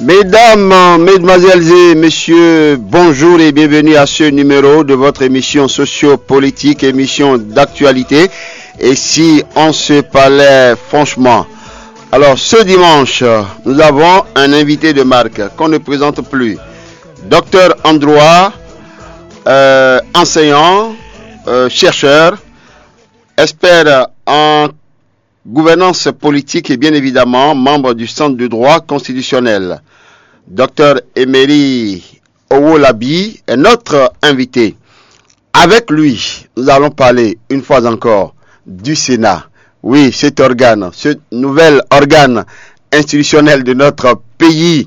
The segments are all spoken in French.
Mesdames, mesdemoiselles et messieurs, bonjour et bienvenue à ce numéro de votre émission socio-politique, émission d'actualité. Et si on se parlait franchement, alors ce dimanche, nous avons un invité de marque qu'on ne présente plus. Docteur en droit, enseignant, chercheur, expert en gouvernance politique et bien évidemment membre du Centre de droit constitutionnel. Docteur Emery Owolabi est notre invité. Avec lui, nous allons parler une fois encore du Sénat. Oui, cet organe, ce nouvel organe institutionnel de notre pays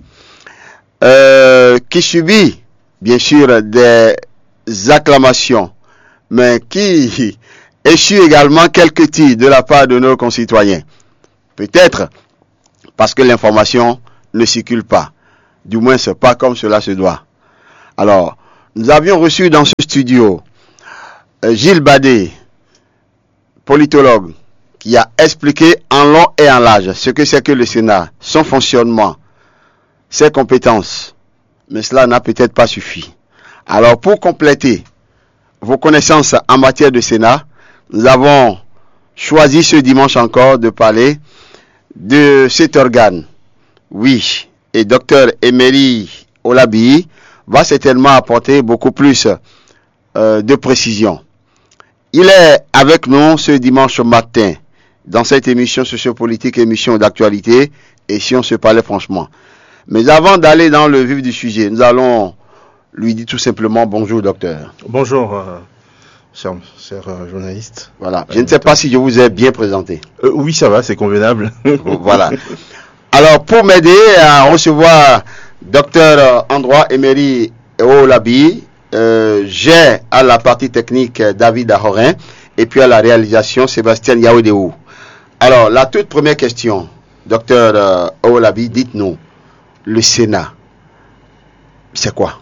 qui subit bien sûr des acclamations, mais qui échoue également quelques tirs de la part de nos concitoyens. Peut-être parce que l'information ne circule pas. Du moins, c'est pas comme cela se doit. Alors, nous avions reçu dans ce studio Gilles Badé, politologue, qui a expliqué en long et en large ce que c'est que le Sénat, son fonctionnement, ses compétences. Mais cela n'a peut-être pas suffi. Alors, pour compléter vos connaissances en matière de Sénat, nous avons choisi ce dimanche encore de parler de cet organe. Oui, et Dr Emery Owolabi va certainement apporter beaucoup plus de précision. Il est avec nous ce dimanche matin dans cette émission sociopolitique, émission d'actualité, et si on se parlait franchement. Mais avant d'aller dans le vif du sujet, nous allons lui dire tout simplement bonjour docteur. Bonjour. Cher journaliste. Voilà. Je ne sais pas si je vous ai bien présenté. Oui, ça va, c'est convenable. Voilà. Alors, pour m'aider à recevoir docteur en droit Emery Owolabi, j'ai à la partie technique David Ahorin et puis à la réalisation Sébastien Yaoudéou. Alors, la toute première question, docteur Owolabi, dites-nous, le Sénat, c'est quoi?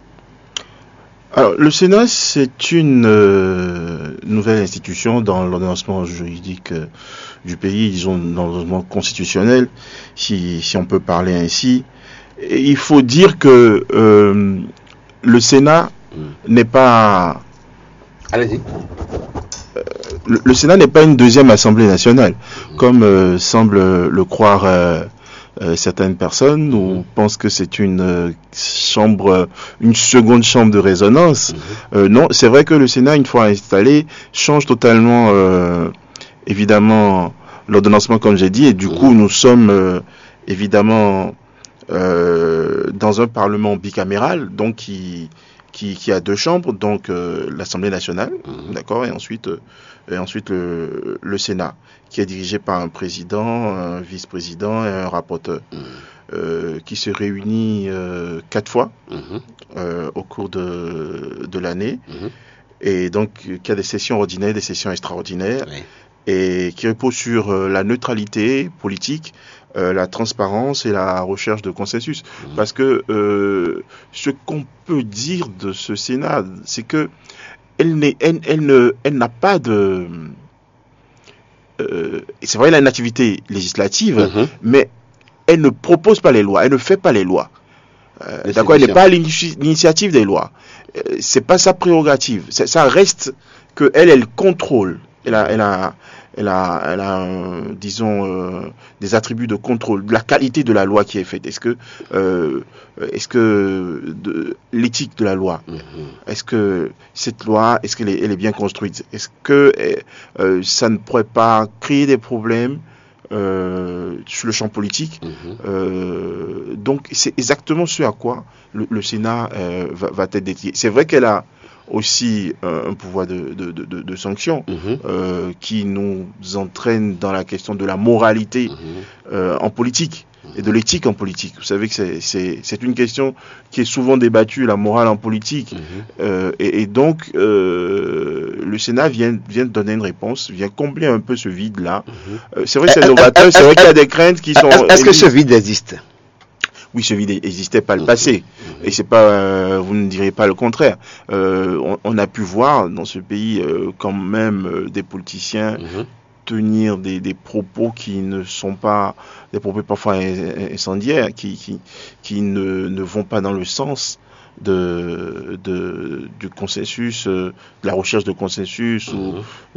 Alors, le Sénat, c'est une nouvelle institution dans l'ordonnancement juridique du pays, disons dans l'ordonnancement constitutionnel, si on peut parler ainsi. Et il faut dire que le Sénat n'est pas... Allez-y. Le Sénat n'est pas une deuxième Assemblée nationale, comme semble le croire... certaines personnes ou pensent que c'est une chambre, une seconde chambre de résonance. Non, c'est vrai que le Sénat, une fois installé, change totalement, évidemment, l'ordonnancement, comme j'ai dit, et du coup, nous sommes évidemment dans un parlement bicaméral, donc qui a deux chambres, donc l'Assemblée nationale, d'accord, et ensuite le Sénat, qui est dirigé par un président, un vice-président et un rapporteur, qui se réunit 4 fois au cours de l'année, et donc qui a des sessions ordinaires, des sessions extraordinaires, et qui repose sur la neutralité politique, la transparence et la recherche de consensus. Parce que ce qu'on peut dire de ce Sénat, c'est que elle n'a pas de... c'est vrai, elle a une activité législative, mais elle ne propose pas les lois, elle ne fait pas les lois. D'accord, elle n'est pas à l'initiative des lois. C'est pas sa prérogative. Ça reste que elle contrôle. Elle a disons, des attributs de contrôle de la qualité de la loi qui est faite. Est-ce que l'éthique de la loi, est-ce que cette loi, est-ce qu'elle est bien construite? Est-ce que ça ne pourrait pas créer des problèmes sur le champ politique? Donc c'est exactement ce à quoi le Sénat va être dédié. C'est vrai qu'elle a aussi un pouvoir de sanction qui nous entraîne dans la question de la moralité en politique et de l'éthique en politique. Vous savez que c'est une question qui est souvent débattue, la morale en politique. Et donc, le Sénat vient donner une réponse, vient combler un peu ce vide-là. C'est vrai que c'est novateur, c'est vrai qu'il y a des craintes qui sont... Est-ce que ce vide existe? Oui, ce vide existait par le passé. Et c'est pas, vous ne direz pas le contraire. On a pu voir dans ce pays quand même des politiciens tenir des propos qui ne sont pas des propos parfois incendiaires, qui ne vont pas dans le sens du consensus, de la recherche de consensus ou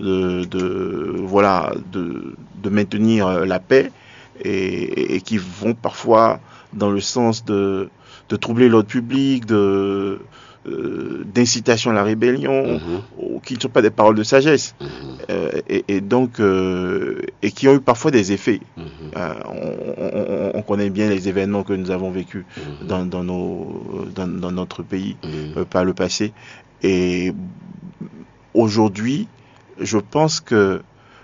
de maintenir la paix et qui vont parfois dans le sens de troubler l'ordre public, d'incitation à la rébellion, ou qui ne sont pas des paroles de sagesse, et donc et qui ont eu parfois des effets. On connaît bien les événements que nous avons vécus dans notre pays par le passé, et aujourd'hui, je pense que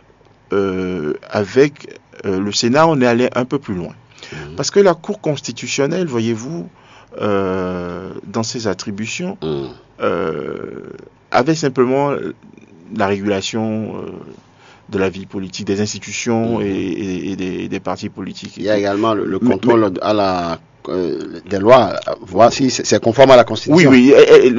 avec le Sénat, on est allé un peu plus loin, parce que la Cour constitutionnelle, voyez-vous, dans ses attributions, avait simplement la régulation de la vie politique, des institutions et des partis politiques. Il y a également le contrôle des lois, voir si c'est conforme à la Constitution. Oui,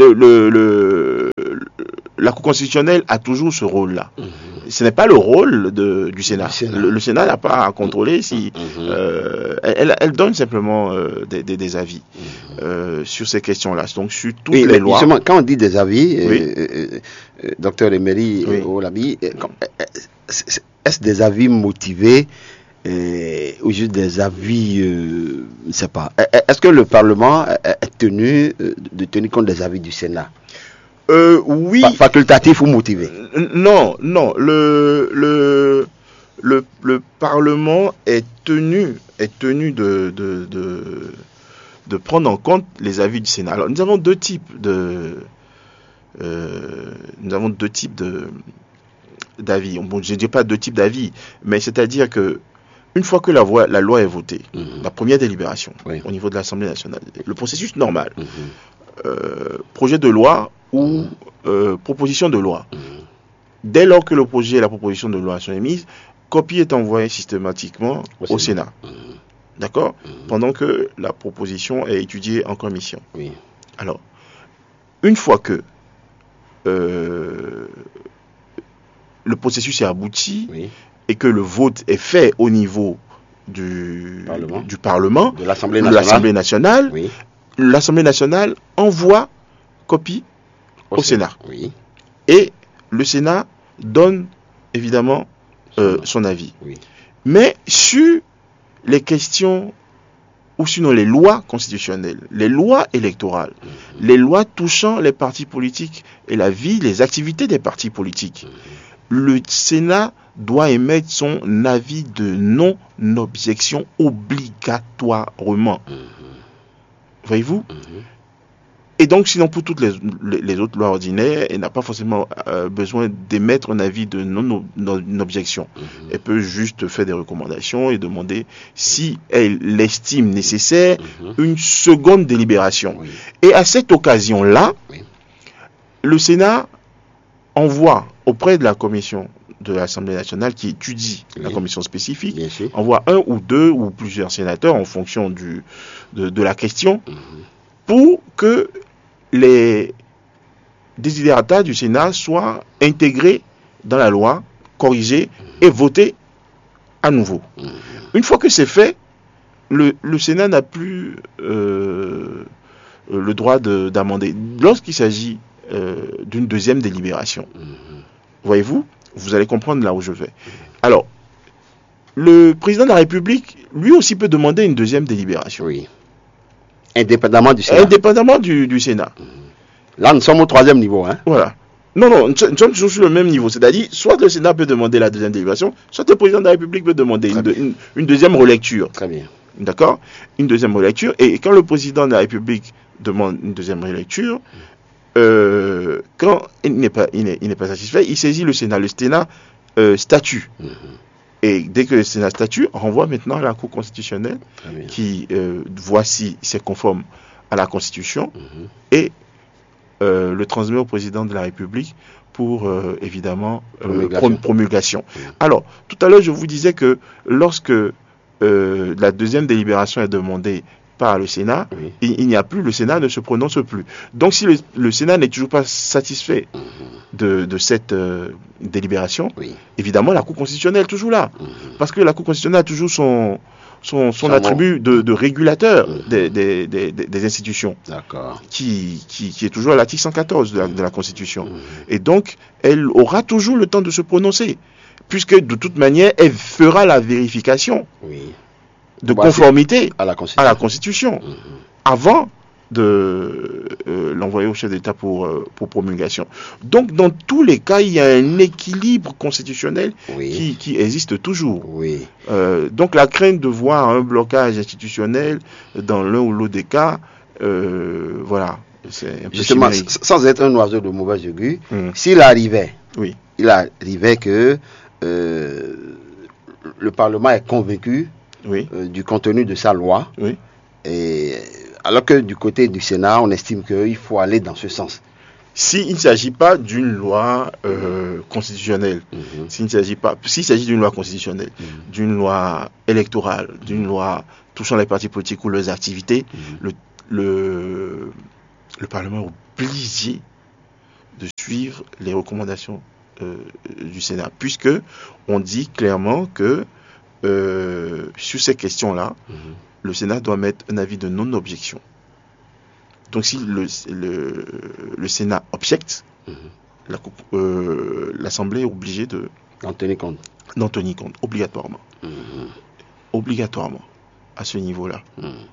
la Cour constitutionnelle a toujours ce rôle-là. Ce n'est pas le rôle du Sénat. Le Sénat n'a pas à contrôler si elle donne simplement des avis sur ces questions-là. Donc sur toutes les lois. Justement, quand on dit des avis, docteur Emery Olabi, est-ce des avis motivés ou juste des avis, je ne sais pas. Est-ce que le Parlement est tenu de tenir compte des avis du Sénat? Oui. Facultatif ou motivé? Non. Le Parlement est tenu de prendre en compte les avis du Sénat. Alors, nous avons deux types d'avis. Bon, je ne dis pas deux types d'avis, mais c'est-à-dire que une fois que la loi est votée, la première délibération au niveau de l'Assemblée nationale, le processus normal, projet de loi ou proposition de loi. Dès lors que le projet et la proposition de loi sont émises, copie est envoyée systématiquement au Sénat. D'accord? Pendant que la proposition est étudiée en commission. Alors, une fois que le processus est abouti et que le vote est fait au niveau du Parlement, de l'Assemblée nationale, l'Assemblée nationale envoie copie au Sénat. Et le Sénat donne évidemment son avis. Mais sur les questions, ou sinon les lois constitutionnelles, les lois électorales, les lois touchant les partis politiques et la vie, les activités des partis politiques, le Sénat doit émettre son avis de non-objection obligatoirement. Voyez-vous? Et donc, sinon, pour toutes les autres lois ordinaires, elle n'a pas forcément besoin d'émettre un avis de non-objection. Elle peut juste faire des recommandations et demander, si elle l'estime nécessaire, une seconde délibération. Et à cette occasion-là, le Sénat envoie auprès de la commission de l'Assemblée nationale qui étudie la commission spécifique, envoie un ou deux ou plusieurs sénateurs en fonction de la question, pour que les desiderata du Sénat soient intégrés dans la loi, corrigés et votés à nouveau. Une fois que c'est fait, le Sénat n'a plus le droit d'amender lorsqu'il s'agit d'une deuxième délibération. Voyez-vous, vous allez comprendre là où je vais. Alors, le président de la République, lui aussi, peut demander une deuxième délibération. Indépendamment du Sénat. Indépendamment du Sénat. Là, nous sommes au troisième niveau. Voilà. Non, nous sommes toujours sur le même niveau. C'est-à-dire, soit le Sénat peut demander la deuxième délibération, soit le président de la République peut demander une deuxième relecture. Très bien. D'accord? Une deuxième relecture. Et quand le président de la République demande une deuxième relecture, quand il n'est pas satisfait, il saisit le Sénat. Le Sénat statue. Et dès que le Sénat statue, on renvoie maintenant à la Cour constitutionnelle qui voit si c'est conforme à la Constitution et le transmet au président de la République pour évidemment promulgation. Alors, tout à l'heure, je vous disais que lorsque la deuxième délibération est demandée par le Sénat, Oui. il n'y a plus, le Sénat ne se prononce plus. Donc si le Sénat n'est toujours pas satisfait de cette délibération, Oui. évidemment la Cour constitutionnelle est toujours là. Parce que la Cour constitutionnelle a toujours son attribut de régulateur des institutions, D'accord. qui est toujours à l'article 114 de la Constitution. Et donc, elle aura toujours le temps de se prononcer, puisque de toute manière, elle fera la vérification Oui. de Voici conformité à la à Constitution. la Constitution avant de l'envoyer au chef d'État pour promulgation. Donc, dans tous les cas, il y a un équilibre constitutionnel Oui. qui existe toujours. Oui. Donc, la crainte de voir un blocage institutionnel dans l'un ou l'autre des cas, voilà, c'est un peu Justement, chimérique. sans être un oiseau de mauvais augure, Mm. s'il arrivait, Oui. que le Parlement est convaincu Oui, du contenu de sa loi, oui. et alors que du côté du Sénat, on estime qu'il faut aller dans ce sens. S'il ne s'agit pas d'une loi constitutionnelle, s'il s'agit d'une loi constitutionnelle, d'une loi électorale, d'une loi touchant les partis politiques ou leurs activités, le Parlement est obligé de suivre les recommandations du Sénat, puisque on dit clairement que sur ces questions-là, le Sénat doit mettre un avis de non-objection. Donc si le Sénat objecte, l'Assemblée est obligée d'en tenir compte. Obligatoirement. Obligatoirement, à ce niveau-là.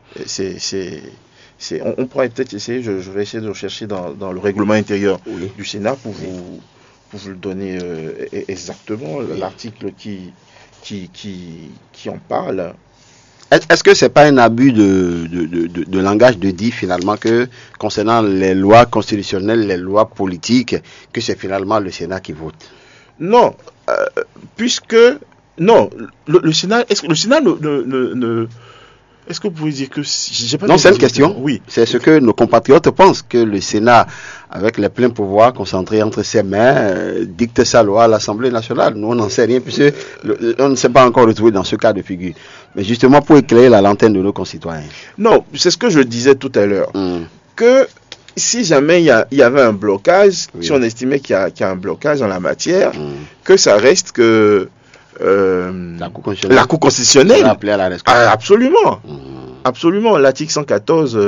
On pourrait peut-être essayer, je vais essayer de rechercher dans le règlement intérieur du Sénat pour vous le donner exactement, l'article qui en parle. Est-ce que c'est pas un abus de langage de dire finalement que concernant les lois constitutionnelles, les lois politiques, que c'est finalement le Sénat qui vote? Non, puisque non, le Sénat, est-ce que le Sénat est-ce que vous pouvez dire que j'ai pas? Non, c'est une question. Oui. C'est ce que nos compatriotes pensent, que le Sénat, avec les pleins pouvoirs concentrés entre ses mains, dicte sa loi à l'Assemblée nationale. Nous, on n'en sait rien, puisque on ne s'est pas encore retrouvé dans ce cas de figure. Mais justement, pour éclairer la lanterne de nos concitoyens. Non, c'est ce que je disais tout à l'heure. Que si jamais il y avait un blocage, si on estimait qu'il y a un blocage en la matière, que ça reste que la Cour constitutionnelle appelée à la responsabilité. Absolument. Absolument. L'article 114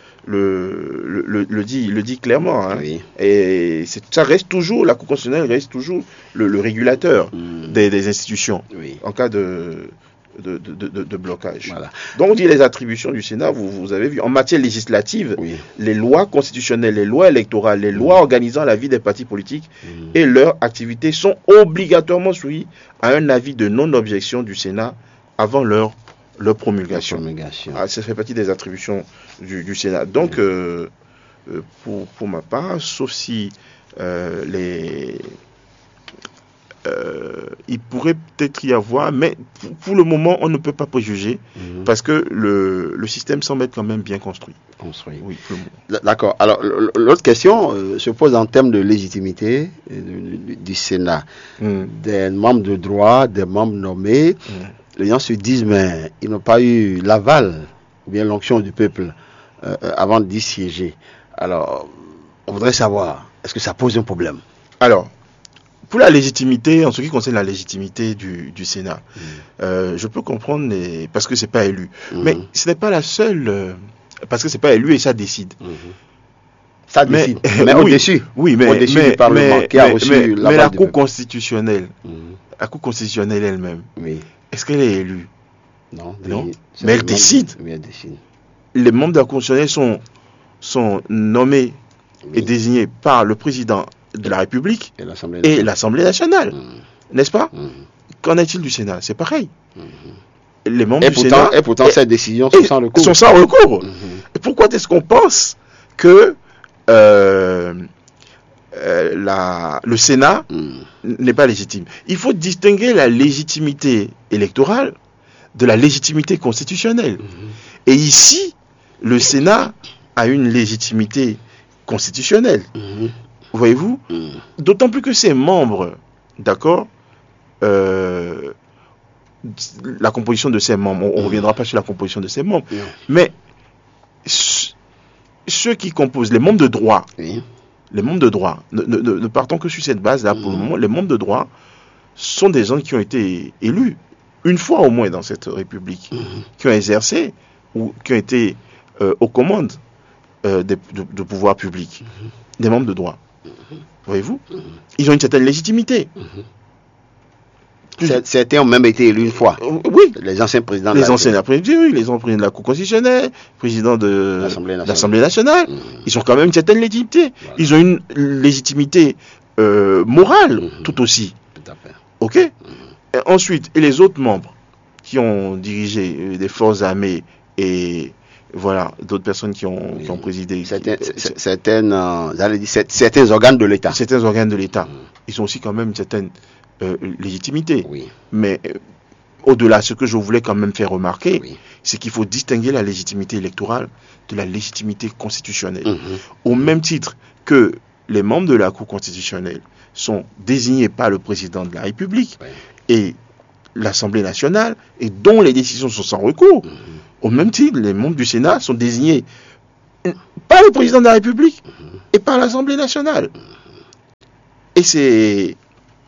le dit clairement. Hein. Oui. Et ça reste toujours, la Cour constitutionnelle reste toujours le régulateur des institutions en cas de blocage. Voilà. Donc on dit les attributions du Sénat, vous avez vu, en matière législative, les lois constitutionnelles, les lois électorales, les lois organisant la vie des partis politiques et leurs activités sont obligatoirement soumises à un avis de non-objection du Sénat avant leur promulgation. Ça fait partie des attributions du Sénat. Donc, pour ma part, sauf si il pourrait peut-être y avoir, mais pour le moment, on ne peut pas préjuger, parce que le système semble être quand même bien construit. Oui, pour le moment. D'accord. Alors, l'autre question se pose en termes de légitimité du Sénat. Des membres de droit, des membres nommés, les gens se disent, mais ils n'ont pas eu l'aval, ou bien l'onction du peuple, avant d'y siéger. Alors, on voudrait savoir, est-ce que ça pose un problème? Alors, pour la légitimité, en ce qui concerne la légitimité du Sénat, je peux comprendre, parce que c'est pas élu. Mais ce n'est pas la seule, parce que c'est pas élu et ça décide. Ça décide, mais au-dessus. Oui, mais au-dessus du Parlement qui a reçu mais la Cour constitutionnelle, elle-même, est-ce qu'elle est élue? Non. Mais elle décide. Oui, elle décide. Les membres de la Cour constitutionnelle sont nommés et désignés par le président de la République et l'Assemblée nationale. N'est-ce pas? Qu'en est-il du Sénat? C'est pareil. Les membres du Sénat... Et pourtant, ces décisions sont sans recours. Sont sans recours. Et pourquoi est-ce qu'on pense que le Sénat n'est pas légitime? Il faut distinguer la légitimité électorale de la légitimité constitutionnelle. Et ici, le Sénat a une légitimité constitutionnelle. Voyez-vous? D'autant plus que ses membres, d'accord, la composition de ses membres, on ne reviendra pas sur la composition de ses membres, mais ceux qui composent les membres de droit, Oui. les membres de droit, ne partons que sur cette base-là pour le moment, les membres de droit sont des gens qui ont été élus une fois au moins dans cette République, qui ont exercé ou qui ont été aux commandes de pouvoir public, des membres de droit. Voyez-vous? Ils ont une certaine légitimité. Certains ont même été élus une fois. Oui. Les anciens présidents Les anciens après-midi, oui, les anciens présidents de la Cour constitutionnelle, présidents de l'Assemblée nationale, ils ont quand même une certaine légitimité. Voilà. Ils ont une légitimité morale tout aussi. Tout à fait. Ok. Et ensuite, et les autres membres qui ont dirigé des forces armées et voilà, d'autres personnes qui ont présidé. Certains organes de l'État. Certains organes de l'État. Ils ont aussi quand même une certaine légitimité. Oui. Mais au-delà, ce que je voulais quand même faire remarquer, c'est qu'il faut distinguer la légitimité électorale de la légitimité constitutionnelle. Au même titre que les membres de la Cour constitutionnelle sont désignés par le président de la République et l'Assemblée nationale et dont les décisions sont sans recours. Au même titre, les membres du Sénat sont désignés par le président de la République et par l'Assemblée nationale. Et c'est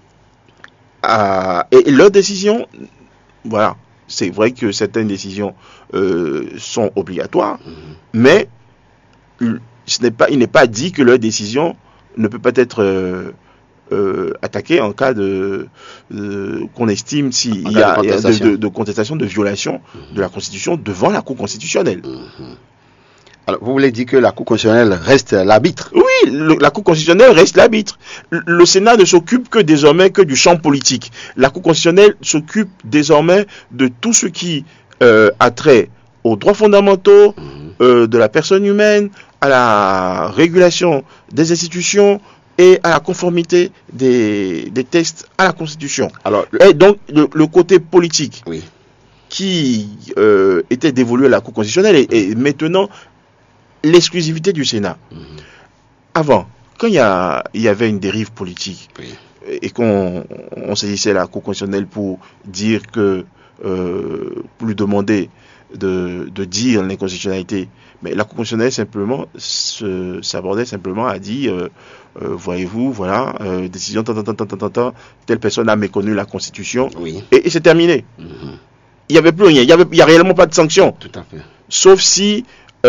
et leurs décisions, voilà, c'est vrai que certaines décisions sont obligatoires, mais il n'est pas dit que leur décision ne peut pas être attaquée en cas qu'on estime s'il y a de contestation, de violation de la Constitution devant la Cour constitutionnelle. Alors, vous voulez dire que la Cour constitutionnelle reste l'arbitre? Oui, la Cour constitutionnelle reste l'arbitre. Le Sénat ne s'occupe que désormais que du champ politique. La Cour constitutionnelle s'occupe désormais de tout ce qui a trait aux droits fondamentaux de la personne humaine, à la régulation des institutions et à la conformité des textes à la Constitution. Alors, et donc, le côté politique qui était dévolu à la Cour constitutionnelle est maintenant l'exclusivité du Sénat. Avant, quand il y avait une dérive politique et qu'on saisissait la Cour constitutionnelle pour dire que, pour lui demander de dire l'inconstitutionnalité, mais la Cour constitutionnelle simplement s'abordait simplement à dire, voyez-vous, voilà, décision, telle personne a méconnu la Constitution, et c'est terminé. Il n'y avait plus rien, il n'y a réellement pas de sanction. Tout à fait. Sauf si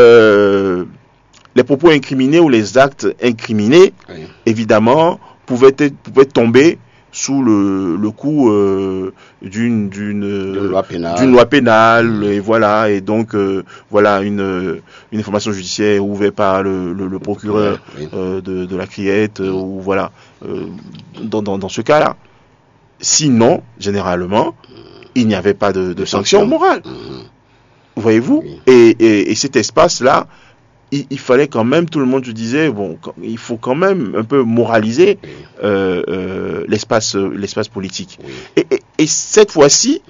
les propos incriminés ou les actes incriminés, évidemment, pouvaient tomber sous le coup d'une loi pénale, et voilà, et donc voilà une information judiciaire ouverte par le procureur de la Criette, ou voilà, dans ce cas-là. Sinon, généralement, il n'y avait pas de sanction morale. Voyez-vous, et cet espace-là, il fallait quand même, tout le monde se disait, bon, il faut quand même un peu moraliser l'espace politique. Et cette fois-ci,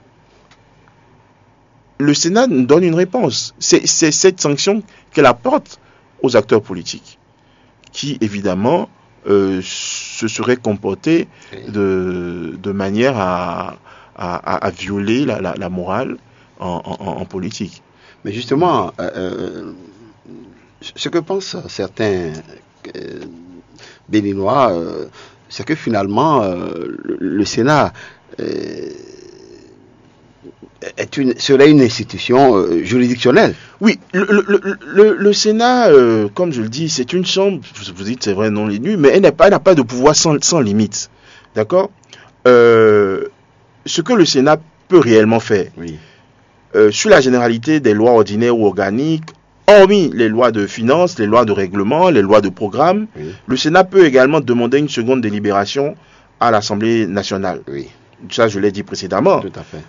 le Sénat nous donne une réponse. C'est cette sanction qu'elle apporte aux acteurs politiques, qui évidemment se seraient comportés de manière à violer la morale en politique. Mais justement, ce que pensent certains Béninois, c'est que finalement, le Sénat serait une institution juridictionnelle. Oui, le Sénat, comme je le dis, c'est une chambre, vous dites c'est vrai, non élue, mais elle n'a pas de pouvoir sans limite. D'accord ? Ce que le Sénat peut réellement faire, sur la généralité des lois ordinaires ou organiques, hormis les lois de finances, les lois de règlement, les lois de programme, le Sénat peut également demander une seconde délibération à l'Assemblée nationale. Ça, je l'ai dit précédemment. Tout à fait.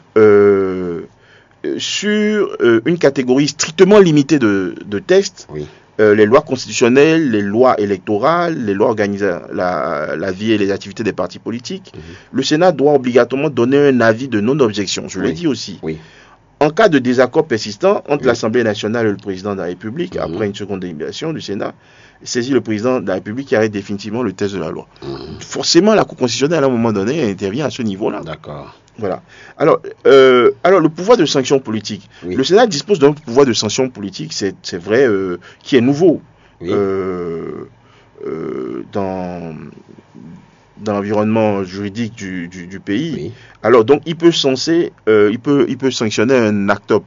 Sur une catégorie strictement limitée de textes, les lois constitutionnelles, les lois électorales, les lois organisant la vie et les activités des partis politiques, le Sénat doit obligatoirement donner un avis de non-objection. Je l'ai dit aussi. En cas de désaccord persistant entre l'Assemblée nationale et le président de la République, après une seconde délibération du Sénat, saisit le président de la République qui arrête définitivement le texte de la loi. Forcément, la Cour constitutionnelle, à un moment donné, intervient à ce niveau-là. D'accord. Voilà. Alors, le pouvoir de sanction politique. Oui. Le Sénat dispose d'un pouvoir de sanction politique, c'est vrai, qui est nouveau Oui. dans l'environnement juridique du pays. Oui. Alors, donc, il peut sanctionner un acteur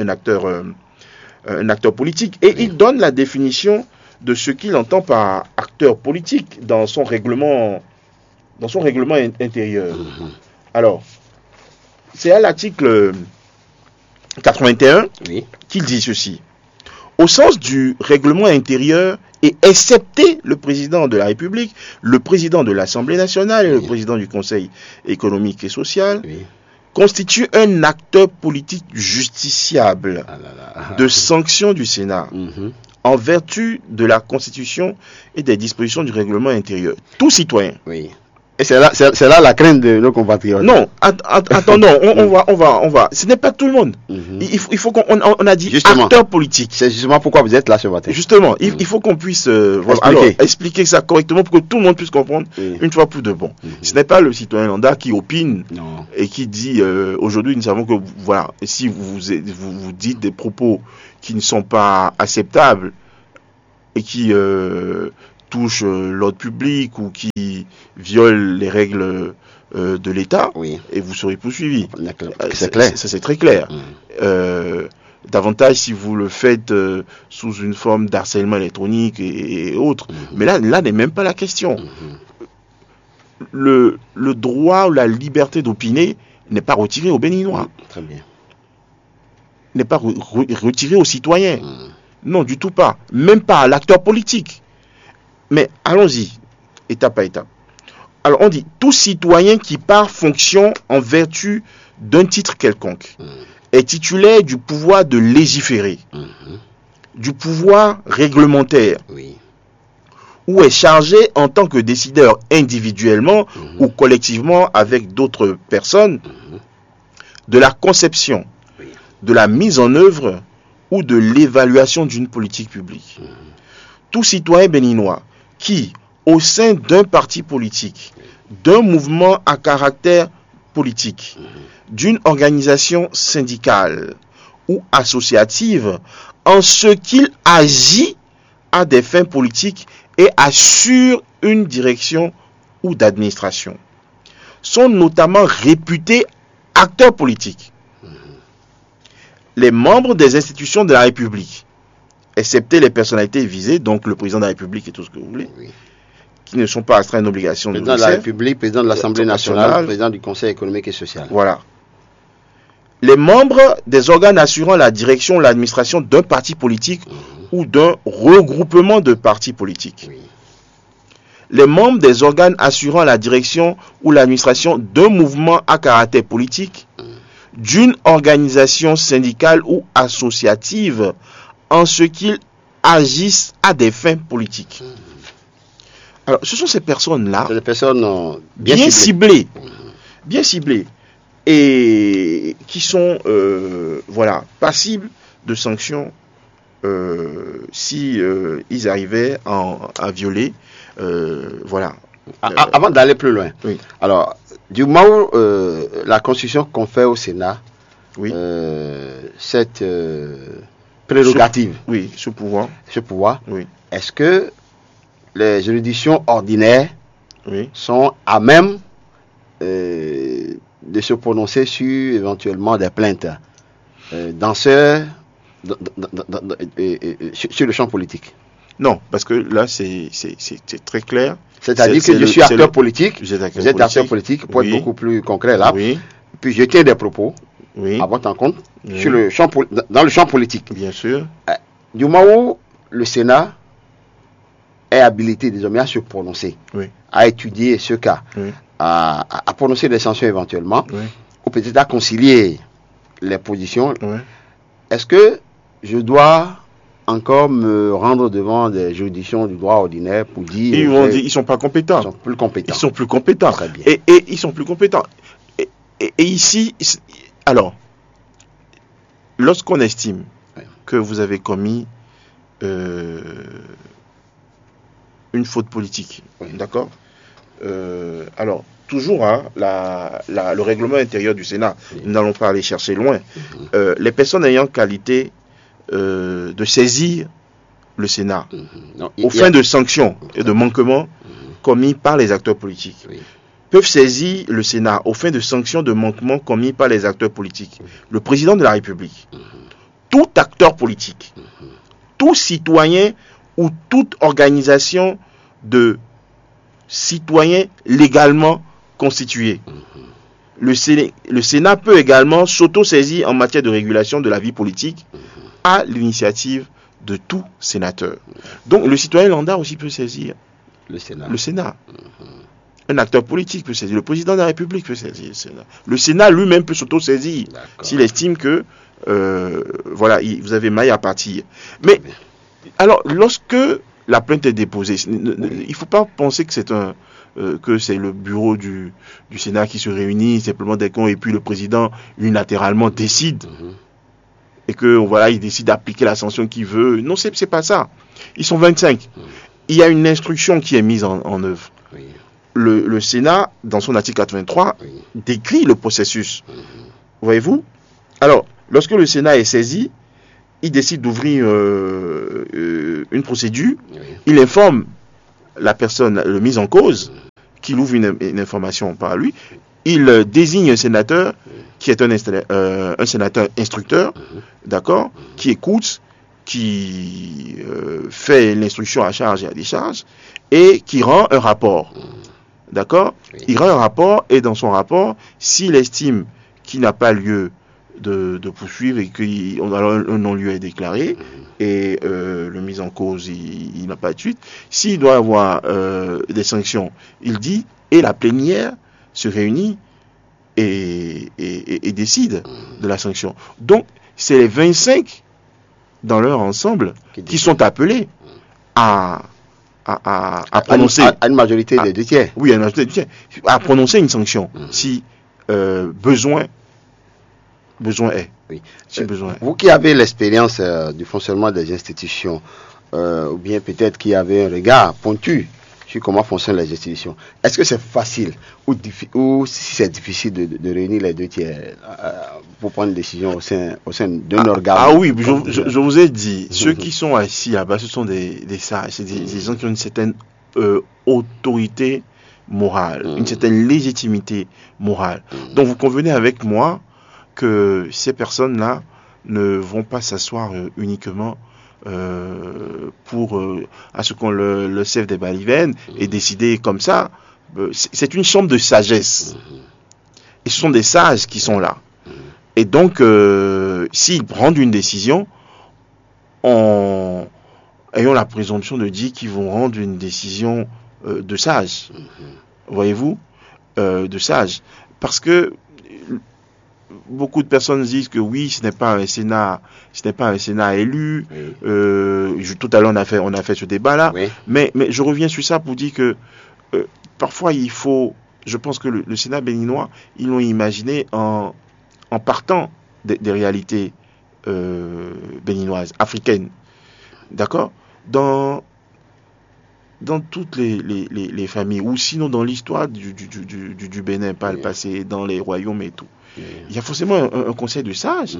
politique. Et il donne la définition de ce qu'il entend par acteur politique dans son règlement intérieur. Alors, c'est à l'article 81 qu'il dit ceci. Au sens du règlement intérieur, et excepté le président de la République, le président de l'Assemblée nationale et le président du Conseil économique et social, constitue un acteur politique justiciable de sanction du Sénat en vertu de la Constitution et des dispositions du règlement intérieur. Tout citoyen. Et c'est là la crainte de nos compatriotes. Non, attendons, on va. Ce n'est pas tout le monde. Il faut qu'on a dit justement, acteur politique. C'est justement pourquoi vous êtes là ce matin. Justement, il faut qu'on puisse expliquer ça correctement pour que tout le monde puisse comprendre une fois pour de bon. Ce n'est pas le citoyen lambda qui opine et qui dit aujourd'hui nous savons que voilà, si vous dites des propos qui ne sont pas acceptables et qui touchent l'ordre public ou qui violent les règles de l'État, et vous serez poursuivi. C'est clair. Ça, c'est très clair. Davantage si vous le faites sous une forme d'harcèlement électronique et autres. Mais là n'est même pas la question. Le droit ou la liberté d'opiner n'est pas retiré aux Béninois. Très bien. N'est pas retiré aux citoyens. Non, du tout pas. Même pas à l'acteur politique. Mais allons-y, étape à étape. Alors on dit, tout citoyen qui par fonction en vertu d'un titre quelconque est titulaire du pouvoir de légiférer, du pouvoir réglementaire, ou est chargé en tant que décideur individuellement ou collectivement avec d'autres personnes de la conception, de la mise en œuvre ou de l'évaluation d'une politique publique. Tout citoyen béninois qui, au sein d'un parti politique, d'un mouvement à caractère politique, d'une organisation syndicale ou associative, en ce qu'il agit à des fins politiques et assure une direction ou d'administration, sont notamment réputés acteurs politiques. Les membres des institutions de la République, excepté les personnalités visées, donc le président de la République et tout ce que vous voulez, qui ne sont pas astreints à une obligation de président de la République, président de l'Assemblée nationale, président du Conseil économique et social. Voilà. Les membres des organes assurant la direction ou l'administration d'un parti politique ou d'un regroupement de partis politiques. Les membres des organes assurant la direction ou l'administration d'un mouvement à caractère politique, d'une organisation syndicale ou associative, en ce qu'ils agissent à des fins politiques. Alors, ce sont ces personnes-là, c'est des personnes bien ciblées, et qui sont passibles de sanctions si ils arrivaient à violer. Avant d'aller plus loin, alors, du moment où la Constitution confère au Sénat cette prérogative, ce pouvoir, est-ce que les juridictions ordinaires sont à même de se prononcer sur éventuellement des plaintes sur le champ politique? Non, parce que là c'est très clair. C'est-à-dire que je suis acteur politique, vous êtes acteur politique, pour être beaucoup plus concret là, puis je tiens des propos à votre compte dans le champ politique. Bien sûr. Du moment où le Sénat est habilité désormais à se prononcer, à étudier ce cas, à prononcer des sanctions éventuellement, ou peut-être à concilier les positions, est-ce que je dois encore me rendre devant des juridictions du droit ordinaire pour dire... Ils vont dire ils sont pas compétents. Ils sont plus compétents. Ils sont plus compétents. Très bien. Et ils sont plus compétents. Et ici, alors, lorsqu'on estime que vous avez commis une faute politique, d'accord, alors, toujours hein, le règlement intérieur du Sénat. Oui. Nous n'allons pas aller chercher loin. Les personnes ayant qualité de saisir le Sénat Non, aux fins de sanctions et de manquements commis par les acteurs politiques Oui. peuvent saisir le Sénat aux fins de sanctions de manquements commis par les acteurs politiques. Le président de la République, tout acteur politique, tout citoyen ou toute organisation de citoyens légalement constitués. Le Sénat peut également s'auto-saisir en matière de régulation de la vie politique à l'initiative de tout sénateur. Donc le citoyen lambda aussi peut saisir le Sénat. le Sénat. Un acteur politique peut saisir. Le président de la République peut saisir le Sénat. Le Sénat lui-même peut s'auto-saisir s'il estime que voilà, vous avez maille à partir. Mais alors, lorsque la plainte est déposée, il ne faut pas penser que c'est le bureau du Sénat qui se réunit simplement des cons et puis le président unilatéralement décide et que voilà, il décide d'appliquer la sanction qu'il veut. Non, c'est pas ça. Ils sont 25. Il y a une instruction qui est mise en œuvre. Oui. Le Sénat, dans son article 83, décrit le processus. Voyez-vous? Alors, lorsque le Sénat est saisi, il décide d'ouvrir une procédure. Il informe la personne, le mis en cause, qu'il ouvre une information par lui. Il désigne un sénateur qui est un sénateur instructeur, d'accord, qui écoute, qui fait l'instruction à charge et à décharge, et qui rend un rapport. D'accord ? Il rend un rapport, et dans son rapport, s'il estime qu'il n'a pas lieu de poursuivre et qu'un non-lieu est déclaré, et le mis en cause, il n'a pas de suite, s'il doit avoir des sanctions, il dit, et la plénière se réunit et décide de la sanction. Donc, c'est les 25 dans leur ensemble qui sont appelés à prononcer à une majorité des 2 tiers. Oui, à une majorité des 2 tiers. À prononcer une sanction si besoin est. Oui. Si besoin est. Vous qui avez l'expérience du fonctionnement des institutions, ou bien peut-être qui avez un regard pointu sur comment fonctionnent les institutions, est-ce que c'est facile ou si c'est difficile de réunir les 2 tiers pour prendre une décision au sein d'un organe? Ah oui, je vous ai dit, ceux qui sont assis là-bas, ce sont des sages, c'est des gens qui ont une certaine autorité morale, une certaine légitimité morale. Donc vous convenez avec moi que ces personnes-là ne vont pas s'asseoir uniquement pour à ce qu'on le sève des balivernes et décider comme ça. C'est une chambre de sagesse. Et ce sont des sages qui sont là. Et donc, s'ils prennent une décision, ayons la présomption de dire qu'ils vont rendre une décision de sage. Voyez-vous, de sage. Parce que beaucoup de personnes disent que oui, ce n'est pas un Sénat élu. Tout à l'heure on a fait ce débat-là. Oui. Mais je reviens sur ça pour dire que parfois je pense que le Sénat béninois, ils l'ont imaginé en partant des réalités béninoises, africaines. D'accord ? Dans toutes les familles, ou sinon dans l'histoire du Bénin, pas le passé, dans les royaumes et tout. Il y a forcément un conseil de sages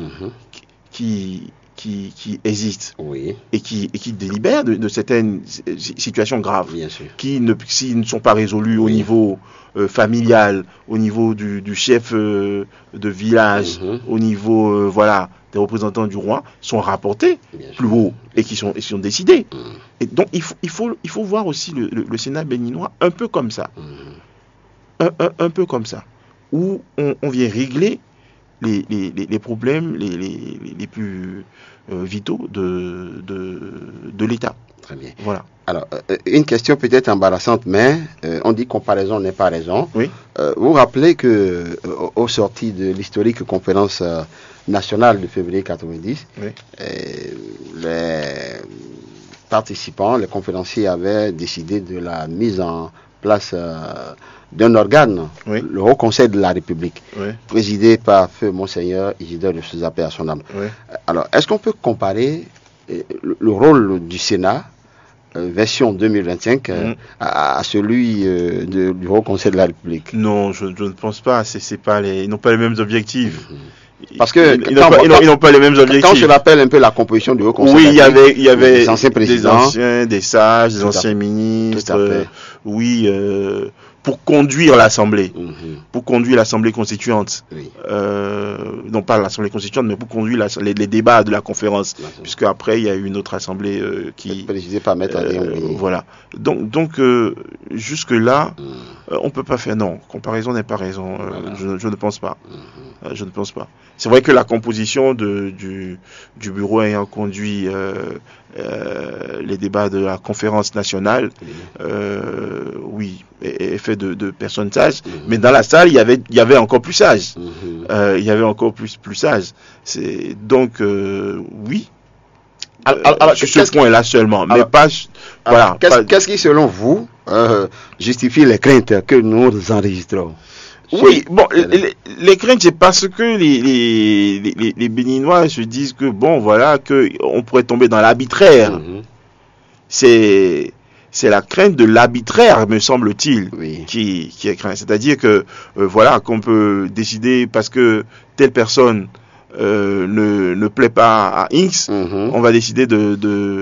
qui existe et qui délibère de certaines situations graves qui ne sont pas résolues au niveau familial, au niveau du chef de village, au niveau des représentants du roi, sont rapportés plus haut et qui sont décidés. Et donc il faut voir aussi le Sénat béninois un peu comme ça, un peu comme ça, où on vient régler les problèmes les plus vitaux de l'État. Très bien. Voilà. Alors, une question peut-être embarrassante, mais on dit comparaison n'est pas raison. Oui. Vous rappelez que au sorti de l'historique conférence nationale de février 90, les participants, les conférenciers avaient décidé de la mise en place d'un organe, le Haut Conseil de la République, présidé par feu Monseigneur Isidore de Souza, paix à son âme. Alors, est-ce qu'on peut comparer le rôle du Sénat version 2025 à celui du Haut Conseil de la République? Non, je ne pense pas. Ils n'ont pas les mêmes objectifs. Parce que ils n'ont pas les mêmes objectifs. Quand je rappelle un peu la composition du Haut Conseil, oui, il y avait des anciens présidents, des sages, des anciens ministres, pour conduire l'Assemblée, pour conduire l'Assemblée constituante, non pas l'Assemblée constituante, mais pour conduire les débats de la conférence, puisque après il y a eu une autre Assemblée qui présidée par Maître Adrien Ouini. Voilà. Donc jusque là, on peut pas faire comparaison n'est pas raison. Je ne pense pas. Je ne pense pas. C'est vrai que la composition du bureau ayant conduit les débats de la conférence nationale, est fait de personnes sages, mais dans la salle il y avait encore plus sages. Il y avait encore plus sages. C'est donc oui. Alors, sur ce point-là seulement, mais pas voilà. Qu'est-ce qui, selon vous, justifie les craintes que nous enregistrons? Oui, bon, les craintes, c'est parce que les Béninois se disent que on pourrait tomber dans l'arbitraire. C'est la crainte de l'arbitraire, me semble-t-il, qui est crainte. C'est-à-dire que qu'on peut décider parce que telle personne ne plaît pas à X, on va décider de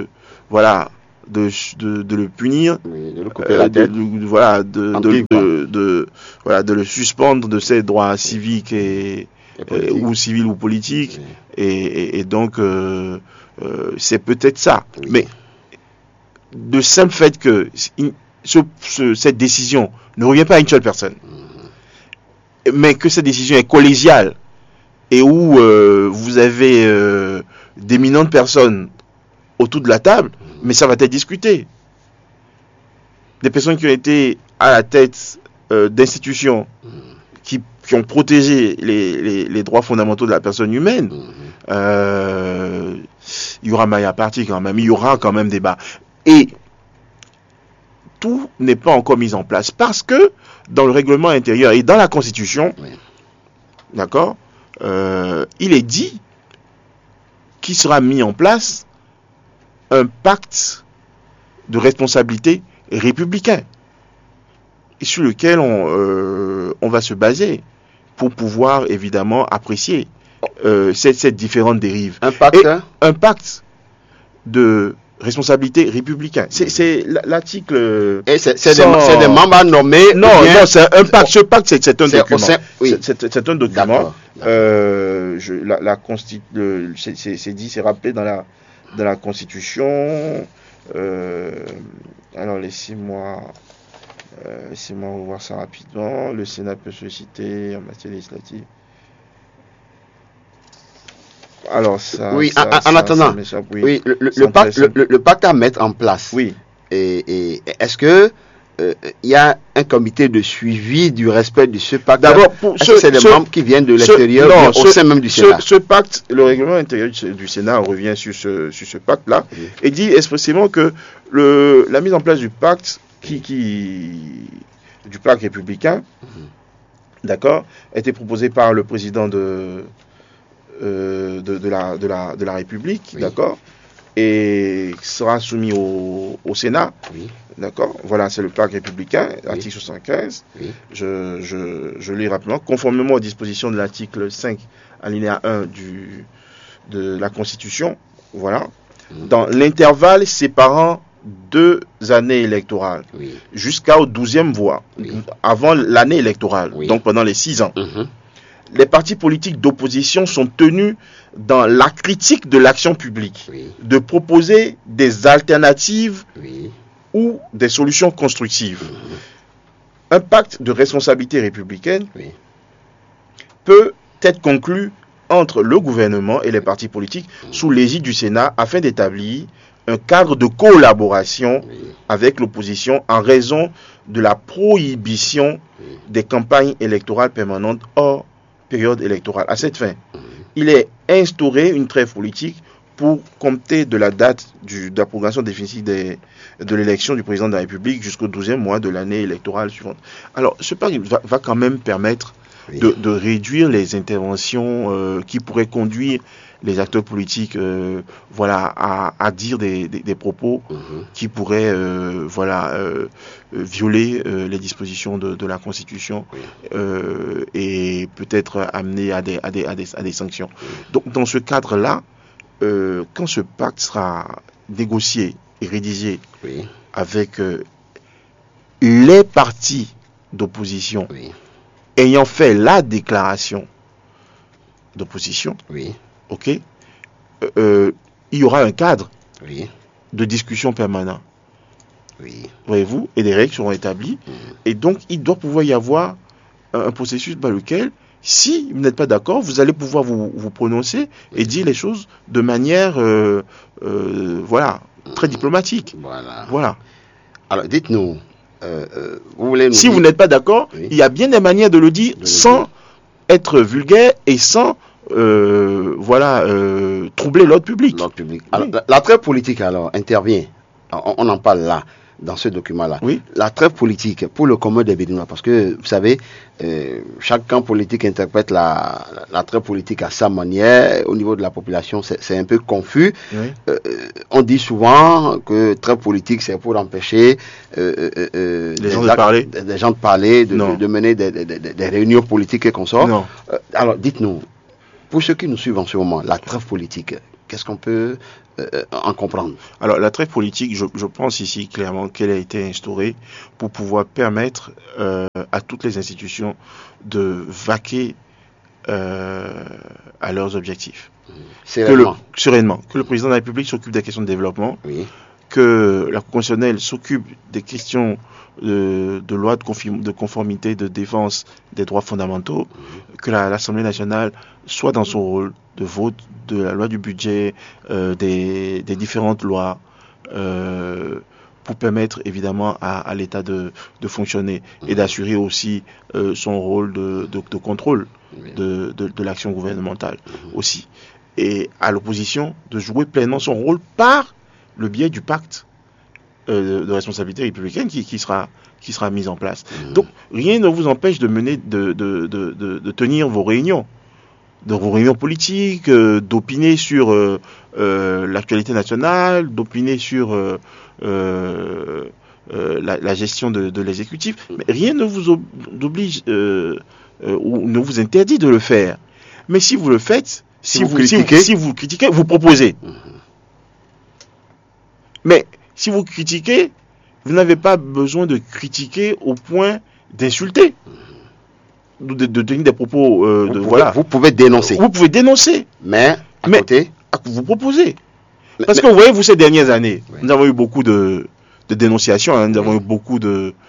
le punir, de le couper la tête, de le suspendre de ses droits civiques ou civils ou politiques, et donc c'est peut-être ça. Mais de simple fait que cette décision ne revient pas à une seule personne, mais que cette décision est collégiale et où vous avez d'éminentes personnes autour de la table, mais ça va être discuté. Des personnes qui ont été à la tête d'institutions qui ont protégé les droits fondamentaux de la personne humaine. Il y aura maille à partie quand même, il y aura quand même débat. Et tout n'est pas encore mis en place parce que dans le règlement intérieur et dans la Constitution, d'accord, il est dit qu'il sera mis en place un pacte de responsabilité républicain sur lequel on va se baser pour pouvoir évidemment apprécier cette différentes dérives. Un pacte de responsabilité républicain. C'est l'article. Et c'est des membres nommés. Non, c'est un pacte. Ce pacte, c'est un document. C'est un document. C'est rappelé dans la Constitution. Alors laissez-moi revoir ça rapidement. Le Sénat peut solliciter en matière législative. Alors ça. Oui, en attendant. Le pacte à mettre en place. Oui. Et est-ce que il y a un comité de suivi du respect de ce pacte? D'abord, c'est des membres qui viennent de l'extérieur, au sein même du Sénat. Ce pacte, le règlement intérieur du Sénat revient sur ce pacte-là, et dit expressément que la mise en place du pacte du pacte républicain, d'accord, a été proposée par le président de la République, d'accord, et sera soumis au Sénat. D'accord. Voilà, c'est le pacte républicain, article 75. Je lis rapidement. Conformément aux dispositions de l'article 5, alinéa 1 de la Constitution, voilà, dans l'intervalle séparant 2 années électorales jusqu'au 12e voie, avant l'année électorale, donc pendant les 6 ans, les partis politiques d'opposition sont tenus, dans la critique de l'action publique, de proposer des alternatives ou des solutions constructives. Un pacte de responsabilité républicaine peut être conclu entre le gouvernement et les partis politiques sous l'égide du Sénat afin d'établir un cadre de collaboration avec l'opposition en raison de la prohibition des campagnes électorales permanentes hors période électorale. À cette fin, il est instauré une trêve politique pour compter de la date de la programmation définitive de l'élection du président de la République jusqu'au 12e mois de l'année électorale suivante. Alors, ce pacte va quand même permettre de réduire les interventions qui pourraient conduire les acteurs politiques, voilà, à dire des propos qui pourraient, violer les dispositions de la Constitution et peut-être amener à des sanctions. Donc, dans ce cadre-là, quand ce pacte sera négocié et rédigé avec les partis d'opposition ayant fait la déclaration d'opposition, ok, il y aura un cadre de discussion permanent. Voyez-vous, et des règles seront établies. Et donc, il doit pouvoir y avoir un processus par lequel, si vous n'êtes pas d'accord, vous allez pouvoir vous prononcer et dire les choses de manière, très diplomatique. Voilà. Alors, dites-nous, vous voulez nous si dire... vous n'êtes pas d'accord, il y a bien des manières de le dire sans être vulgaire et sans troubler l'ordre public. Alors, la trêve politique alors intervient, on en parle là, dans ce document-là. La trêve politique pour le commun des Béninois, parce que vous savez, chaque camp politique interprète la trêve politique à sa manière. Au niveau de la population, c'est un peu confus. On dit souvent que trêve politique, c'est pour empêcher les gens de parler, de mener des réunions politiques et consorts. Alors, dites-nous, pour ceux qui nous suivent en ce moment, la trêve politique, qu'est-ce qu'on peut en comprendre? Alors, la trêve politique, je pense ici clairement qu'elle a été instaurée pour pouvoir permettre à toutes les institutions de vaquer à leurs objectifs. Sereinement. Que le président de la République s'occupe des questions de développement, que la Cour constitutionnelle s'occupe des questions de loi de conformité, de défense des droits fondamentaux, que l'Assemblée nationale soit dans son rôle de vote de la loi du budget, des différentes lois, pour permettre évidemment à l'État de fonctionner et d'assurer aussi son rôle de contrôle de l'action gouvernementale aussi. Et à l'opposition de jouer pleinement son rôle par le biais du pacte de responsabilité républicaine qui sera mis en place. Donc rien ne vous empêche de tenir vos réunions politiques, d'opiner sur l'actualité nationale, d'opiner sur la gestion de l'exécutif. Mais rien ne vous oblige ou ne vous interdit de le faire. Mais si vous le faites, si vous critiquez, vous proposez. Mais si vous critiquez, vous n'avez pas besoin de critiquer au point d'insulter, de tenir des propos Vous pouvez dénoncer. Vous pouvez dénoncer. Mais à côté, vous proposez. Parce que vous voyez, ces dernières années, nous avons eu beaucoup de dénonciations, nous avons eu beaucoup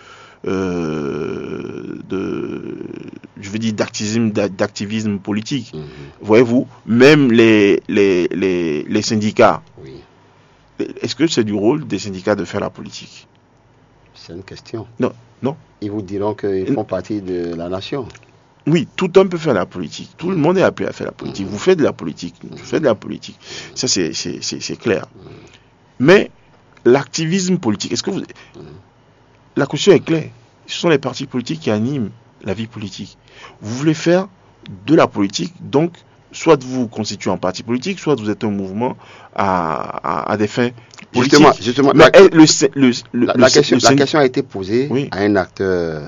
d'activisme politique. Voyez-vous, même les syndicats. Est-ce que c'est du rôle des syndicats de faire la politique? C'est une question. Non. Ils vous diront qu'ils font partie de la nation. Oui, tout homme peut faire la politique. Tout le monde est appelé à faire la politique. Vous faites de la politique. Je fais de la politique. Ça, c'est clair. Mais l'activisme politique, est-ce que vous... La question est claire. Ce sont les partis politiques qui animent la vie politique. Vous voulez faire de la politique, donc soit vous constituez un parti politique, soit vous êtes un mouvement à des fins politiques. Justement, mais la question a été posée à un acteur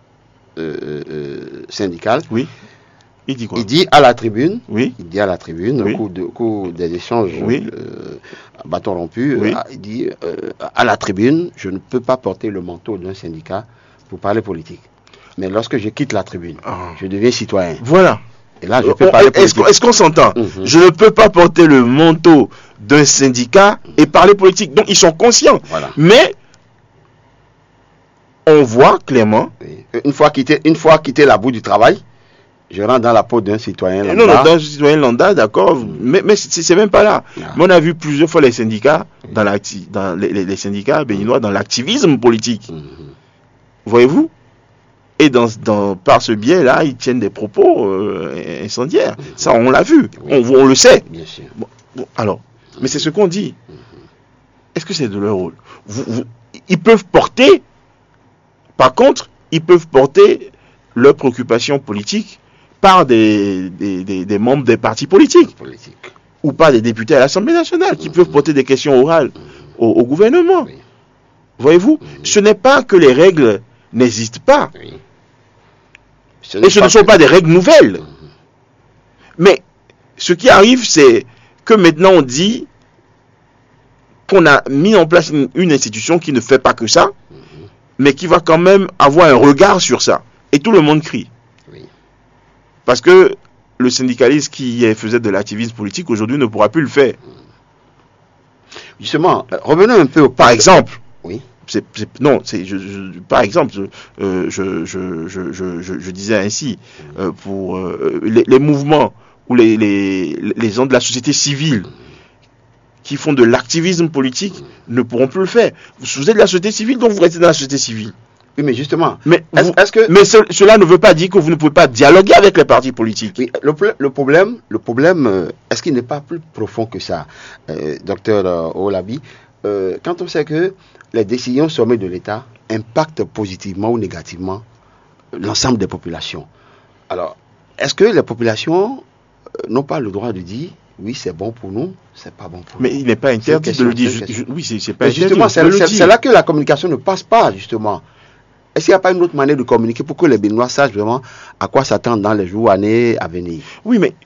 syndical. Oui. Il dit quoi? Il dit à la tribune. Oui. Il dit à la tribune, au cours des échanges à bâton rompu, il dit à la tribune, je ne peux pas porter le manteau d'un syndicat pour parler politique. Mais lorsque je quitte la tribune, je deviens citoyen. Voilà. Et là, je peux parler politique. Est-ce qu'on s'entend? Je ne peux pas porter le manteau d'un syndicat et parler politique. Donc, ils sont conscients. Voilà. Mais, on voit clairement... Une fois quitté la boue du travail, je rentre dans la peau d'un citoyen lambda. Non, d'un citoyen lambda, d'accord. Mais c'est même pas là. Mais on a vu plusieurs fois les syndicats, les syndicats béninois dans l'activisme politique. Voyez-vous? Et par ce biais-là, ils tiennent des propos incendiaires. Ça, on l'a vu. On le sait. Bien sûr. Bon, alors, mais c'est ce qu'on dit. Est-ce que c'est de leur rôle? Ils peuvent porter, par contre, leurs préoccupations politiques par des membres des partis politiques. ou par des députés à l'Assemblée nationale qui peuvent porter des questions orales au gouvernement. Oui. Voyez-vous, ce n'est pas que les règles n'existent pas. Oui. Et ce ne sont pas des règles nouvelles. Mais ce qui arrive, c'est que maintenant on dit qu'on a mis en place une institution qui ne fait pas que ça, mais qui va quand même avoir un regard sur ça. Et tout le monde crie. Oui. Parce que le syndicaliste qui faisait de l'activisme politique aujourd'hui ne pourra plus le faire. Justement, revenons un peu au Par exemple, oui. Par exemple, je disais ainsi, pour les mouvements ou les gens de la société civile qui font de l'activisme politique ne pourront plus le faire. Vous êtes de la société civile, donc vous restez dans la société civile. Oui, mais justement, mais cela ne veut pas dire que vous ne pouvez pas dialoguer avec les partis politiques. Oui, le problème, est-ce qu'il n'est pas plus profond que ça, docteur Olabi, quand on sait que les décisions sommet de l'État impactent positivement ou négativement l'ensemble des populations. Alors, est-ce que les populations n'ont pas le droit de dire oui, c'est bon pour nous, c'est pas bon pour nous? Mais il n'est pas interdit de le dire. Oui, c'est pas interdit. Justement, c'est là que la communication ne passe pas, justement. Est-ce qu'il n'y a pas une autre manière de communiquer pour que les Béninois sachent vraiment à quoi s'attendre dans les jours, années à venir? Oui, mais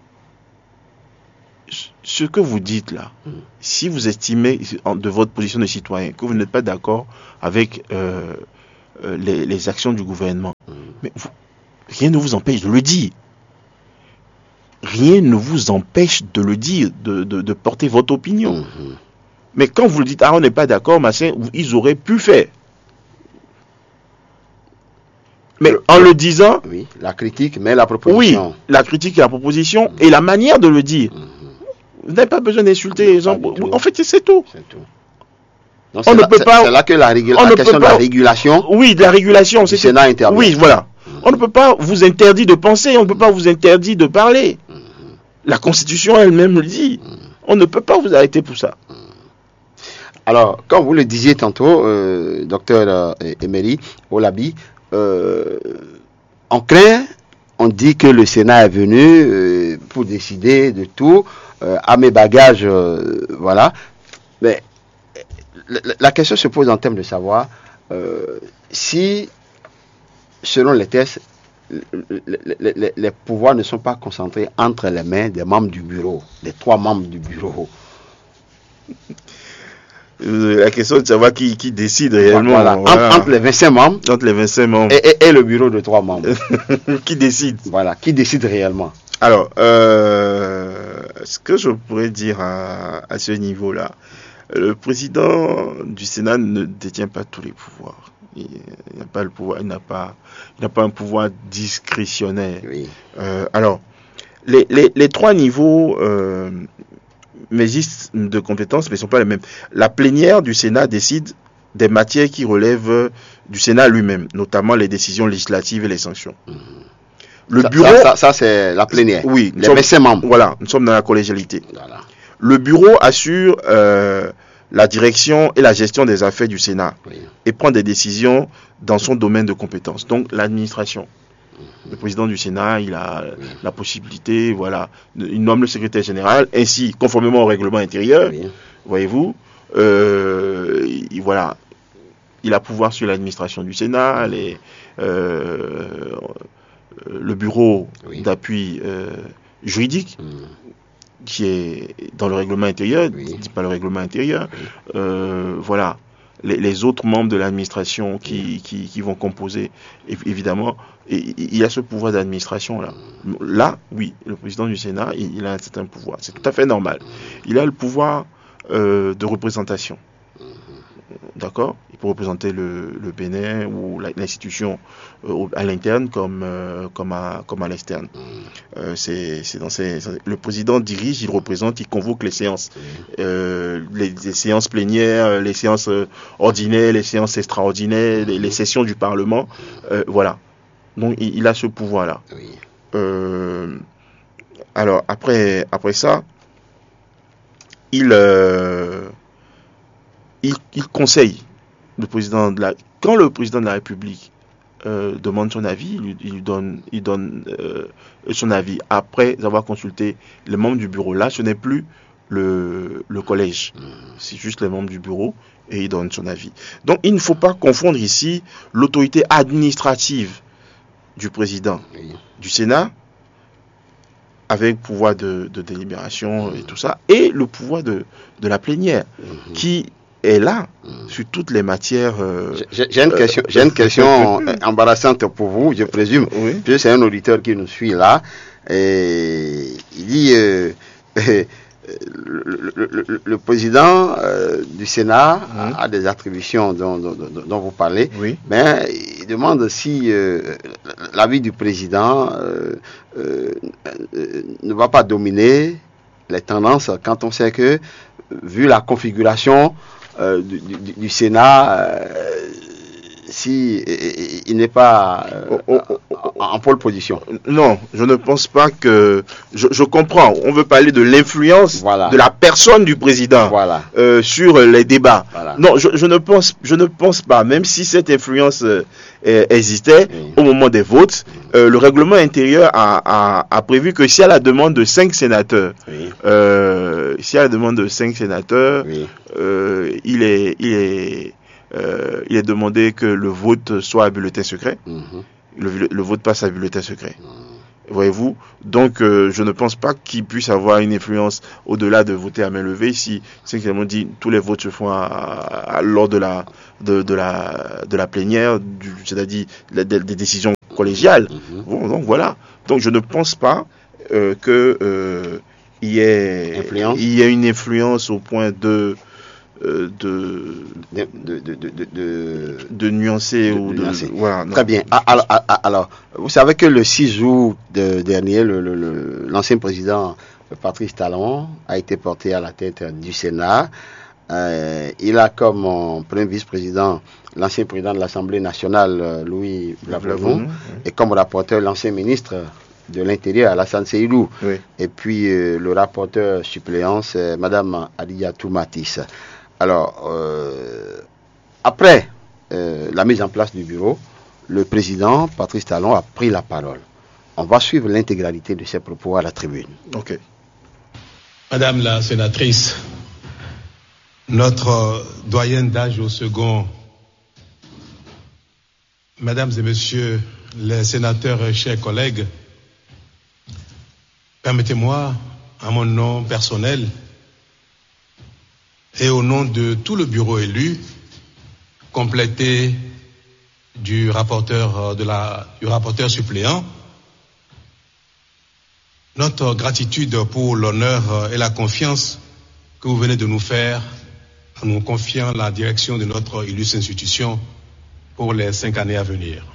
ce que vous dites là, si vous estimez de votre position de citoyen que vous n'êtes pas d'accord avec les actions du gouvernement, mais rien ne vous empêche de le dire. Rien ne vous empêche de le dire, de porter votre opinion. Mais quand vous le dites, on n'est pas d'accord, machin, ils auraient pu faire. Mais en le disant... Oui, la critique, mais la proposition. Oui, la critique et la proposition, et la manière de le dire. Vous n'avez pas besoin d'insulter les gens. En fait, c'est tout. C'est tout. Donc, c'est là que la question de la régulation... Oui, de la régulation. Du Sénat intervient. Oui, voilà. On ne peut pas vous interdire de penser, on ne peut pas vous interdire de parler. La Constitution elle-même le dit. On ne peut pas vous arrêter pour ça. Alors, comme vous le disiez tantôt, docteur Emery Olabi, on craint, on dit que le Sénat est venu pour décider de tout, à mes bagages, voilà. Mais la question se pose en termes de savoir si, selon les tests, les pouvoirs ne sont pas concentrés entre les mains des membres du bureau, des 3 membres du bureau. La question de savoir qui décide réellement. Voilà. Entre les 25 membres. Entre les 25 membres. Et le bureau de 3 membres. Qui décide. Voilà, qui décide réellement. Alors, ce que je pourrais dire à ce niveau-là, le président du Sénat ne détient pas tous les pouvoirs. Il n'a pas le pouvoir, il n'a pas un pouvoir discrétionnaire. Oui. Alors, les 3 niveaux existent de compétences, mais ne sont pas les mêmes. La plénière du Sénat décide des matières qui relèvent du Sénat lui-même, notamment les décisions législatives et les sanctions. Le bureau, ça c'est la plénière. Oui, les 25 membres. Voilà, nous sommes dans la collégialité. Voilà. Le bureau assure la direction et la gestion des affaires du Sénat, oui, et prend des décisions dans son domaine de compétence. Donc l'administration. Le président du Sénat, il a la possibilité, voilà, il nomme le secrétaire général, ainsi, conformément au règlement intérieur, voyez-vous, voilà, il a pouvoir sur l'administration du Sénat, le bureau d'appui juridique, qui est dans le règlement intérieur, dit pas le règlement intérieur, voilà. Les autres membres de l'administration qui vont composer, évidemment, et il y a ce pouvoir d'administration là. Là, oui, le président du Sénat, il a un certain pouvoir. C'est tout à fait normal. Il a le pouvoir de représentation. D'accord ? Il peut représenter le Bénin ou l'institution à l'interne comme à l'externe. Le président dirige, il représente, il convoque les séances. Les séances plénières, les séances ordinaires, les séances extraordinaires, les sessions du Parlement. Voilà. Donc il a ce pouvoir-là. Alors après ça, il conseille le président quand le président de la République demande son avis, il donne son avis après avoir consulté les membres du bureau. Là, ce n'est plus le collège, c'est juste les membres du bureau et il donne son avis. Donc, il ne faut pas confondre ici l'autorité administrative du président du Sénat avec le pouvoir de délibération et tout ça, et le pouvoir de la plénière, qui est là sur toutes les matières. J'ai une question embarrassante pour vous, je présume. Oui. Puisque c'est un auditeur qui nous suit là. Et il dit le président du Sénat a des attributions dont vous parlez, mais il demande si l'avis du président ne va pas dominer les tendances quand on sait que, vu la configuration du Sénat, si il n'est pas en pole position. Non, je ne pense pas que... Je comprends, on veut parler de l'influence de la personne du président sur les débats. Non, je ne pense pas, même si cette influence existait au moment des votes, le règlement intérieur a prévu que si à la demande de 5 sénateurs, il est demandé que le vote soit à bulletin secret. Le vote passe à bulletin secret. Voyez-vous? Donc, je ne pense pas qu'il puisse avoir une influence au-delà de voter à main levée. Si c'est clairement dit, tous les votes se font lors de la plénière, c'est-à-dire des décisions collégiales. Bon, donc voilà. Donc, je ne pense pas qu'il y ait une influence au point de nuancer ou de nuancer. Voilà, très bien. Alors, vous savez que le 6 août dernier, l'ancien président Patrice Talon a été porté à la tête du Sénat. Il a comme premier vice-président l'ancien président de l'Assemblée nationale, Louis Blavon, et comme rapporteur l'ancien ministre de l'Intérieur, Alassane Seydou. Et puis le rapporteur suppléant, c'est Madame Adiatou Matisse. Alors, après la mise en place du bureau, le président Patrice Talon a pris la parole. On va suivre l'intégralité de ses propos à la tribune. Ok. Madame la sénatrice, notre doyenne d'âge au second, Mesdames et Messieurs les sénateurs, chers collègues, permettez-moi, à mon nom personnel, et au nom de tout le bureau élu, complété du rapporteur suppléant, notre gratitude pour l'honneur et la confiance que vous venez de nous faire en nous confiant la direction de notre illustre institution pour les 5 années à venir.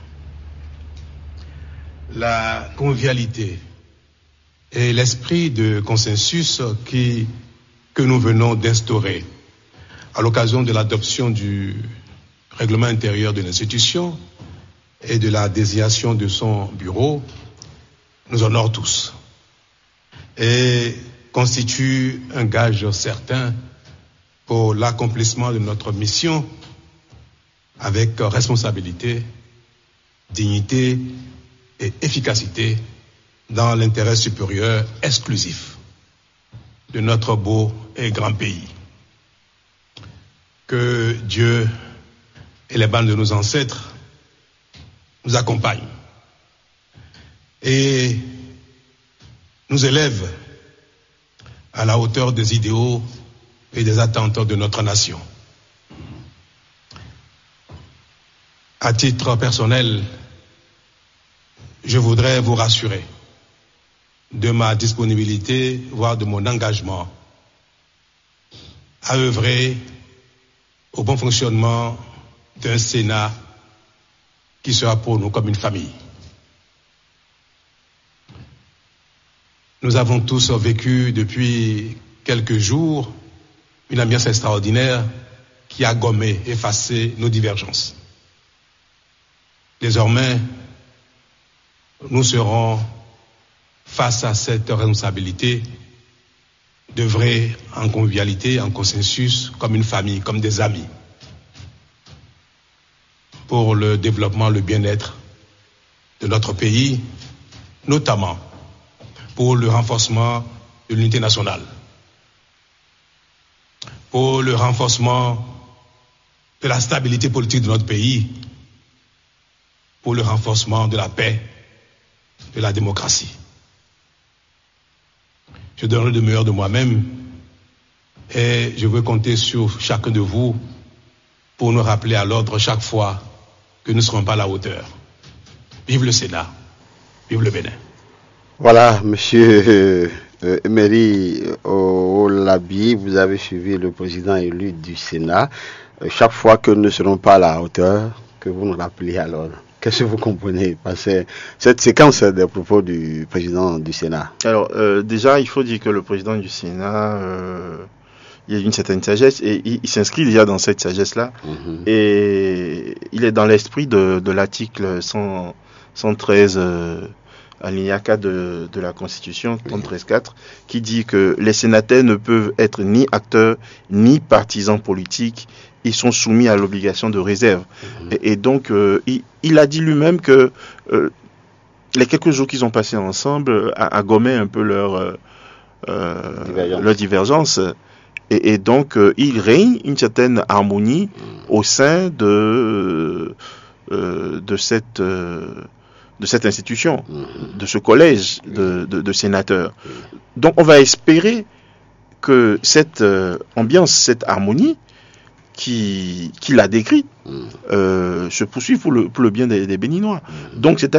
La convivialité et l'esprit de consensus que nous venons d'instaurer à l'occasion de l'adoption du règlement intérieur de l'institution et de la désignation de son bureau nous honore tous et constitue un gage certain pour l'accomplissement de notre mission avec responsabilité, dignité et efficacité dans l'intérêt supérieur exclusif de notre beau et grand pays. Que Dieu et les bandes de nos ancêtres nous accompagnent et nous élèvent à la hauteur des idéaux et des attentes de notre nation. À titre personnel, je voudrais vous rassurer de ma disponibilité, voire de mon engagement à œuvrer au bon fonctionnement d'un Sénat qui sera pour nous comme une famille. Nous avons tous vécu depuis quelques jours une ambiance extraordinaire qui a gommé, effacé nos divergences. Désormais, nous serons face à cette responsabilité d'œuvrer en convivialité, en consensus, comme une famille, comme des amis, pour le développement, le bien-être de notre pays, notamment pour le renforcement de l'unité nationale, pour le renforcement de la stabilité politique de notre pays, pour le renforcement de la paix, de la démocratie. Je donnerai le meilleur de moi-même et je veux compter sur chacun de vous pour nous rappeler à l'ordre chaque fois que nous ne serons pas à la hauteur. Vive le Sénat, vive le Bénin. Voilà, monsieur Emery Olabi, vous avez suivi le président élu du Sénat. Chaque fois que nous ne serons pas à la hauteur, que vous nous rappelez alors. Qu'est-ce que vous comprenez par cette séquence des propos du président du Sénat? Alors, déjà, il faut dire que le président du Sénat, il a une certaine sagesse et il s'inscrit déjà dans cette sagesse-là. Et il est dans l'esprit de l'article 113 alinéa 4 de la Constitution, 113.4, qui dit que les sénateurs ne peuvent être ni acteurs ni partisans politiques. Ils sont soumis à l'obligation de réserve. Et donc, il a dit lui-même que les quelques jours qu'ils ont passés ensemble a gommé un peu leur divergence. Et donc, il règne une certaine harmonie au sein de cette institution, de ce collège de sénateurs. Donc, on va espérer que cette ambiance, cette harmonie, qu'il a décrit se poursuit pour le bien des Béninois. Donc, c'est